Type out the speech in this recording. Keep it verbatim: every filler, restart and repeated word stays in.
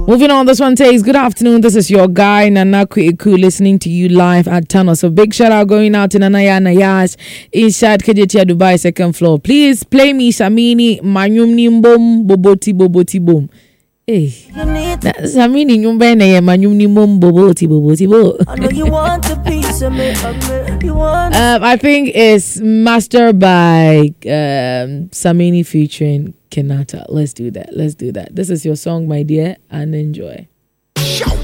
Moving on, this one says, good afternoon, this is your guy, Nana Kwiku, listening to you live at Tunnel. So big shout out going out to Nanaya Nayas inside K J T A Dubai second floor. Please play me Samini, Manyum Nimbom, Boboti Boboti Boom. Hey, Samini Nyumbene, Manyum Nimbom, Boboti Boboti Bo. I know you want a piece of me, you want um, I think it's mastered by um, Samini featuring Kenata. Let's do that. Let's do that. This is your song, my dear, and enjoy. Shout.